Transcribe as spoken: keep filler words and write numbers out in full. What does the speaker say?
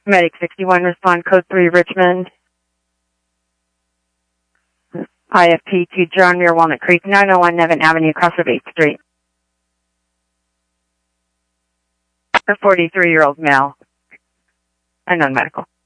Medic sixty-one, respond code three, Richmond. I F P to John Muir, Walnut Creek, nine oh one Nevin Avenue, cross of eighth Street. A forty-three-year-old male. Unknown medical.